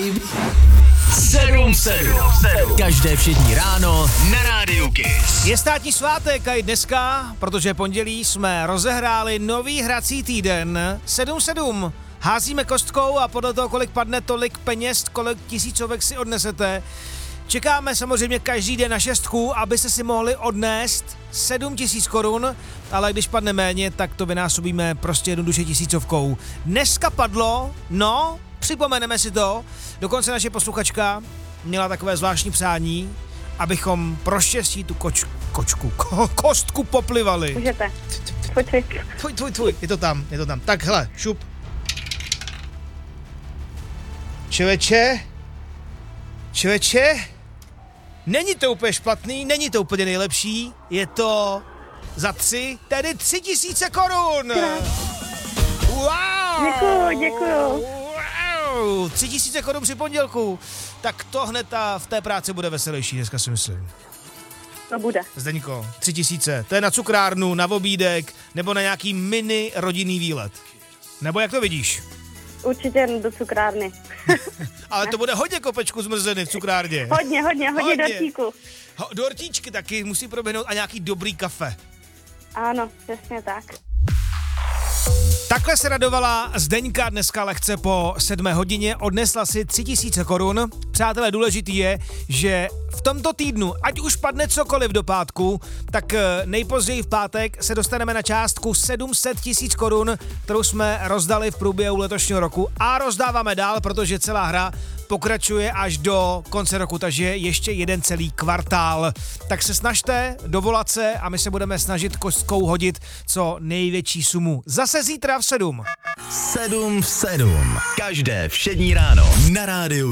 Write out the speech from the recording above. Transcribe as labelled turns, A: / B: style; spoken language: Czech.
A: líbí. 7. Každé všední ráno na Rádiu Kiss.
B: Je státní svátek a i dneska, protože pondělí jsme rozehráli nový hrací týden 7-7. Házíme kostkou a podle toho, kolik padne, tolik peněz, kolik tisícovek si odnesete. Čekáme samozřejmě každý den na šestku, abyste si mohli odnést 7 000 korun, ale když padne méně, tak to vynásobíme prostě jednoduše tisícovkou. Dneska padlo, připomeneme si to, dokonce naše posluchačka měla takové zvláštní přání, abychom pro štěstí tu kostku poplivali.
C: Můžete.
B: Tvůj, je to tam. Tak hele, šup. Čověče, není to úplně špatný, není to úplně nejlepší, je to za 3, tedy 3 000 korun. Wow.
C: Děkuju.
B: Wow, 3 000 korun při pondělku. Tak to hned v té práci bude veselější, dneska si myslím.
C: To bude.
B: Zdeňko, 3 000, to je na cukrárnu, na obídek, nebo na nějaký mini rodinný výlet. Nebo jak to vidíš?
C: Určitě do cukrárny.
B: Ale to bude hodně kopečku zmrzeny v cukrárně.
C: Hodně dortíku.
B: Dortíčky taky musí proběhnout a nějaký dobrý kafe.
C: Ano, přesně tak.
B: Takhle se radovala Zdeňka dneska lehce po 7 hodině, odnesla si 3 000 korun. Přátelé, důležitý je, že v tomto týdnu, ať už padne cokoliv do pátku, tak nejpozději v pátek se dostaneme na částku 700 000 korun, kterou jsme rozdali v průběhu letošního roku a rozdáváme dál, protože celá hra pokračuje až do konce roku, takže ještě jeden celý kvartál. Tak se snažte dovolat se a my se budeme snažit kostkou hodit co největší sumu. Zase zítra v 7.
A: 7. Každé všední ráno na Rádiu